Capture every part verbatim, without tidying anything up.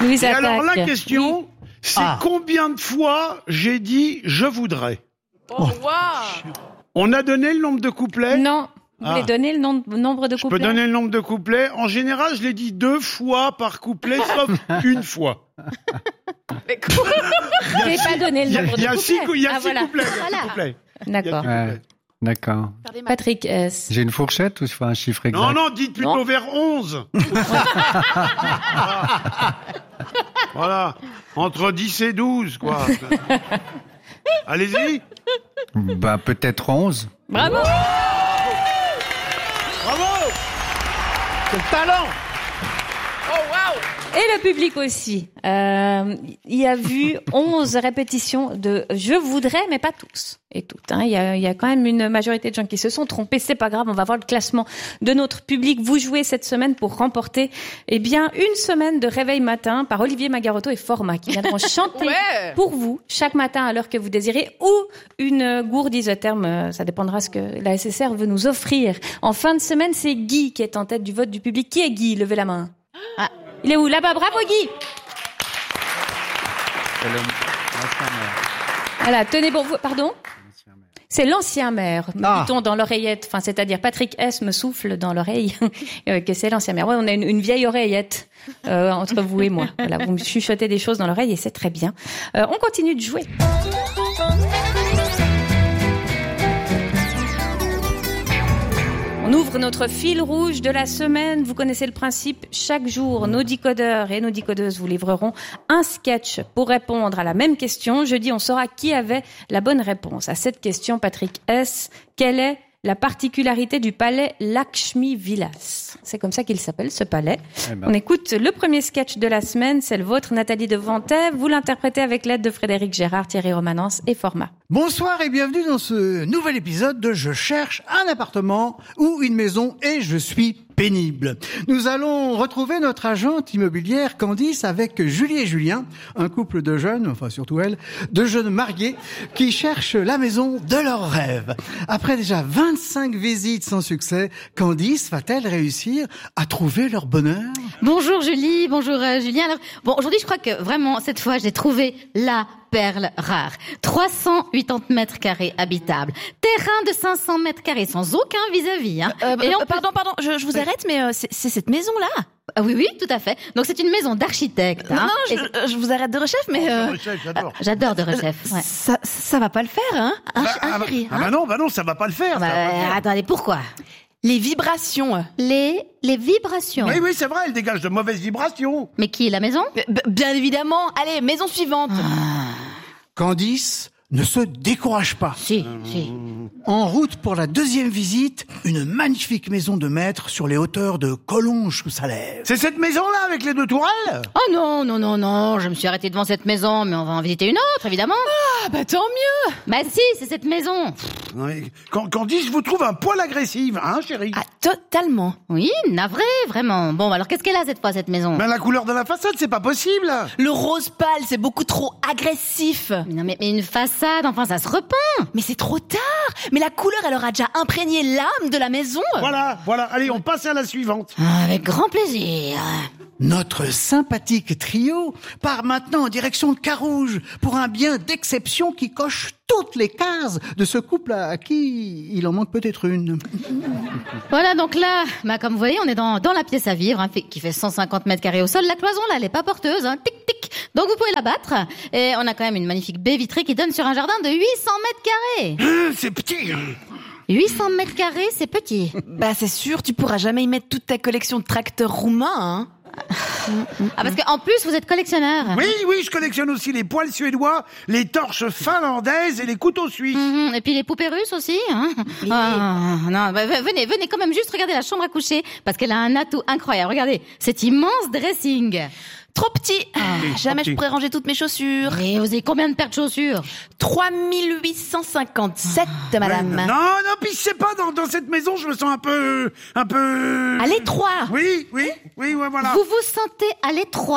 Louise Et attaque. alors la question, Oui. c'est Ah. combien de fois j'ai dit « je voudrais Oh, waouh ». On a donné le nombre de couplets ? Non. Vous Ah. voulez donner le nom- nombre de Je peux couplets? donner le nombre de couplets. En général, je l'ai dit deux fois par couplet, sauf une fois. Mais quoi? Vous n'avez pas donné le Il y a, nombre il y de a couplets. six, cou- il y a Ah, six voilà. couplets. il y a six Voilà. couplets. Il y a six D'accord. Ouais, couplets. d'accord. Patrick S. J'ai une fourchette ou je fais un chiffre exact? Non, non, dites plutôt Non. vers onze. Voilà. Entre dix et douze, quoi. Allez-y. Bah, peut-être onze. Bravo. Bravo. Quel talent. Oh, waouh! Et le public aussi. Euh, il a vu onze répétitions de « je voudrais », mais pas tous et toutes. Hein. Il y a, il y a quand même une majorité de gens qui se sont trompés. C'est pas grave, on va voir le classement de notre public. Vous jouez cette semaine pour remporter eh bien une semaine de réveil matin par Olivier Magarotto et Format qui viendront chanter Ouais. pour vous chaque matin à l'heure que vous désirez, ou une gourde isotherme, euh, ça dépendra ce que la S S R veut nous offrir. En fin de semaine, c'est Guy qui est en tête du vote du public. Qui est Guy? Levez la main. Ah, il est où? Là-bas, bravo Guy. C'est le- l'ancien maire. Voilà, tenez bon, vous, pardon? L'ancien maire. C'est l'ancien maire, me Ah. dit-on dans l'oreillette. Enfin, c'est-à-dire Patrick S me souffle dans l'oreille euh, que c'est l'ancien maire. Ouais, on a une, une vieille oreillette euh, entre vous et moi. Voilà, vous me chuchotez des choses dans l'oreille et c'est très bien. Euh, on continue de jouer. On ouvre notre fil rouge de la semaine. Vous connaissez le principe. Chaque jour, nos décodeurs et nos décodeuses vous livreront un sketch pour répondre à la même question. Jeudi, on saura qui avait la bonne réponse à cette question. Patrick S, quelle est la particularité du palais Lakshmi Vilas? C'est comme ça qu'il s'appelle, ce palais. Eh ben. On écoute le premier sketch de la semaine. C'est le vôtre, Nathalie Devantet. Vous l'interprétez avec l'aide de Frédéric Gérard, Thierry Romanence et Format. Bonsoir et bienvenue dans ce nouvel épisode de Je cherche un appartement ou une maison et je suis pénible. Nous allons retrouver notre agente immobilière Candice avec Julie et Julien, un couple de jeunes, enfin surtout elle, de jeunes mariés qui cherchent la maison de leurs rêves. Après déjà vingt-cinq visites sans succès, Candice va-t-elle réussir à trouver leur bonheur? Bonjour Julie, bonjour euh, Julien. Alors, bon, aujourd'hui, je crois que vraiment, cette fois, j'ai trouvé la perle rare. trois cent quatre-vingts mètres carrés habitables. Terrain de cinq cents mètres carrés sans aucun vis-à-vis. Hein. Euh, Et en euh, plus- pardon, pardon, je, je vous arrête, mais euh, c'est c'est cette maison-là. Ah oui, oui, tout à fait. Donc, c'est une maison d'architecte. Non, hein. non, je, Et- je vous arrête de rechef, mais euh, J'adore. J'adore de rechef. Ouais. ça, ça va pas le faire, hein, un, Bah, un ah, bah, chéri, ah hein. bah non, bah non, ça va pas le faire. Bah, ça va pas le faire. attendez, pourquoi? Les vibrations. Les, les vibrations. Oui, oui, c'est vrai, elle dégage de mauvaises vibrations. Mais qui est la maison? B- b- bien évidemment. Allez, maison suivante. Candice ne se décourage pas. Si, si. En route pour la deuxième visite, une magnifique maison de maître sur les hauteurs de Collonges sous sa lèvre. C'est cette maison-là avec les deux tourelles? Oh non, non, non, non, je me suis arrêtée devant cette maison, mais on va en visiter une autre, évidemment. Ah bah tant mieux. Bah si, c'est cette maison. Oui. Quand- Candice vous trouve un poil agressive, hein, chérie? Ah, totalement. Oui, navré, vraiment. Bon, alors qu'est-ce qu'elle a cette fois, cette maison? Mais la couleur de la façade, c'est pas possible. Le rose pâle, c'est beaucoup trop agressif. Non, mais, mais une façade, enfin, ça se repeint. Mais c'est trop tard. Mais la couleur, elle aura déjà imprégné l'âme de la maison. Voilà, voilà. Allez, on passe à la suivante. Ah, avec grand plaisir. Notre sympathique trio part maintenant en direction de Carouge pour un bien d'exception qui coche toutes les cases de ce couple à qui il en manque peut-être une. Voilà, donc là, bah, comme vous voyez, on est dans, dans la pièce à vivre, hein, fait- qui fait cent cinquante mètres carrés au sol. La cloison, là, elle est pas porteuse, hein, tic, tic. Donc vous pouvez la battre. Et on a quand même une magnifique baie vitrée qui donne sur un jardin de huit cents mètres carrés. Euh, C'est petit. huit cents mètres carrés, c'est petit. Bah c'est sûr, tu pourras jamais y mettre toute ta collection de tracteurs roumains, hein. Ah, parce qu'en plus, vous êtes collectionneur. Oui, oui, je collectionne aussi les poils suédois, les torches finlandaises et les couteaux suisses. Mhm, et puis les poupées russes aussi. Hein. Ah, non, bah, venez, venez quand même juste regarder la chambre à coucher, parce qu'elle a un atout incroyable. Regardez, cet immense dressing. Trop petit. trop Jamais petit. je pourrais ranger toutes mes chaussures. Et vous avez combien de paires de chaussures? trois mille huit cent cinquante-sept, madame. Non, non, puis je sais pas, dans, dans cette maison, je me sens un peu, un peu... À l'étroit. Oui, oui, oui, ouais, voilà. Vous vous sentez à l'étroit.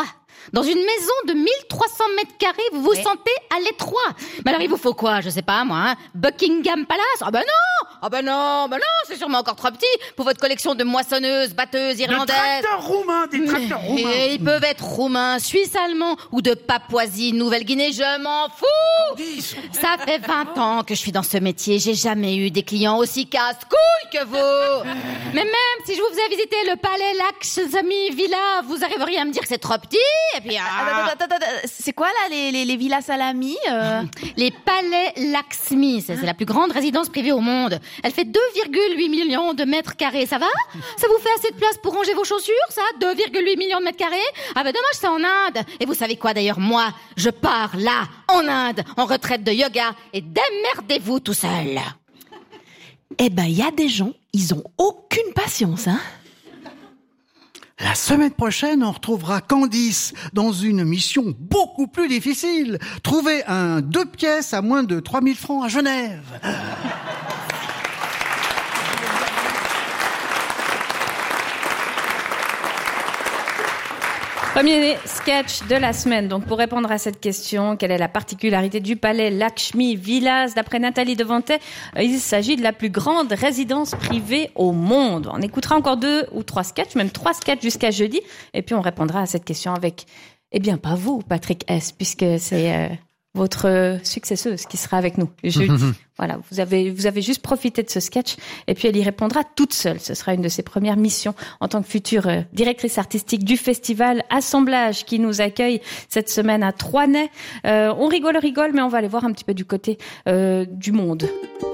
Dans une maison de mille trois cents mètres carrés, vous vous Oui. sentez à l'étroit. Mais alors il vous faut quoi? Je sais pas moi, hein Buckingham Palace? Ah ben non! Ah ben non, ben non, c'est sûrement encore trop petit pour votre collection de moissonneuses, batteuses Des irlandaises. tracteurs roumains, des tracteurs roumains. Et ils peuvent être roumains, suisses allemands ou de Papouasie, Nouvelle-Guinée, je m'en fous. Ça fait vingt ans que je suis dans ce métier, j'ai jamais eu des clients aussi casse-couilles que vous. Mais même si je vous faisais visiter le palais Lakshmi Villa, vous arriveriez à me dire que c'est trop petit. Et puis, ah, Attends, attends, attends, c'est quoi là les, les, les villas salami euh les palais Lakshmi, c'est c'est la plus grande résidence privée au monde. Elle fait deux virgule huit millions de mètres carrés, ça va? Ça vous fait assez de place pour ranger vos chaussures, ça? deux virgule huit millions de mètres carrés? Ah ben dommage, c'est en Inde. Et vous savez quoi d'ailleurs, moi, je pars là, en Inde, en retraite de yoga, et démerdez-vous tout seul. Eh ben, il y a des gens, ils ont aucune patience, hein. La semaine prochaine, on retrouvera Candice dans une mission beaucoup plus difficile. Trouver un deux pièces à moins de trois mille francs à Genève. Premier sketch de la semaine. Donc, pour répondre à cette question, quelle est la particularité du palais Lakshmi Villas? D'après Nathalie Devantet, il s'agit de la plus grande résidence privée au monde. On écoutera encore deux ou trois sketchs, même trois sketchs jusqu'à jeudi. Et puis, on répondra à cette question avec, eh bien, pas vous, Patrick S., puisque c'est euh, votre successeuse qui sera avec nous jeudi. Voilà, vous avez, vous avez juste profité de ce sketch et puis elle y répondra toute seule. Ce sera une de ses premières missions en tant que future euh, directrice artistique du festival Assemblage qui nous accueille cette semaine à Troisnay. Euh, on rigole, rigole, mais on va aller voir un petit peu du côté euh, du monde.